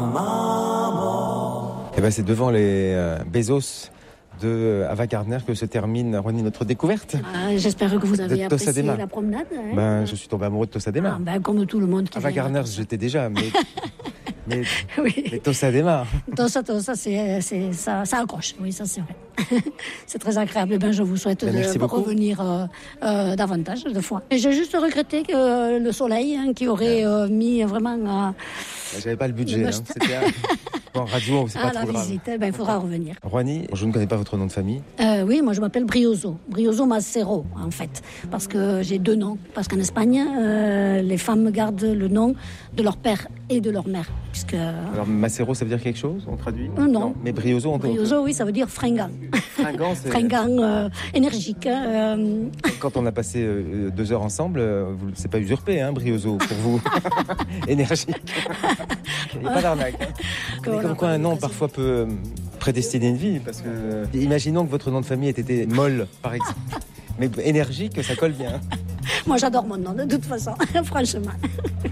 Eh ben, c'est devant les Bezos de Ava Gardner que se termine, Ronnie, notre découverte. J'espère que vous avez apprécié Tossadema. la promenade. Je suis tombé amoureux de Tossadema. Comme tout le monde qui Ava vient. Gardner, j'étais déjà, mais Oui. Tossadema. Tossa, ça accroche. Oui, ça c'est vrai. C'est très agréable. Je vous souhaite Merci de beaucoup. revenir davantage de fois. Et j'ai juste regretté que le soleil qui aurait mis vraiment... J'avais pas le budget. C'était en radio, c'est pas trop la grave. visite. Il faudra revenir. Ronnie, je ne connais pas votre nom de famille. Oui, moi je m'appelle Brioso Macero en fait, parce que j'ai deux noms. Parce qu'en Espagne, les femmes gardent le nom de leur père et de leur mère. Puisque... Alors Macero, ça veut dire quelque chose? On traduit? Non. Mais Brioso, Brioso, oui, ça veut dire fringant. Fringant, c'est... Fringant, énergique. Quand on a passé 2 heures ensemble, c'est pas usurpé, Brioso, pour vous. Énergique. Il n'y a pas d'arnaque. Mais comme quoi un nom parfois peut prédestiner une vie, parce que imaginons que votre nom de famille ait été Molle, par exemple. Mais énergique, ça colle bien. Moi j'adore mon nom, de toute façon, franchement.